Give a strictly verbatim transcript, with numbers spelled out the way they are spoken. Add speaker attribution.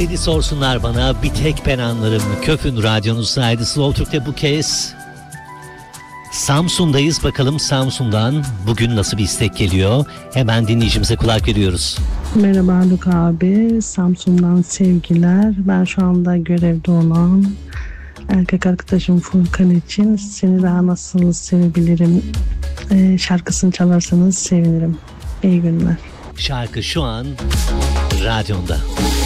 Speaker 1: Seni sorsunlar bana, bir tek ben anlarım. Köfün radyonuzaydı Slow Türk'te bu kez. Samsun'dayız, bakalım Samsun'dan bugün nasıl bir istek geliyor? Hemen dinleyicimize kulak veriyoruz.
Speaker 2: Merhaba Haluk abi, Samsun'dan sevgiler. Ben şu anda görevde olan erkek arkadaşım Furkan için Seni Daha Nasıl Sevebilirim e, şarkısını çalarsanız sevinirim. İyi günler.
Speaker 1: Şarkı şu an radyonda.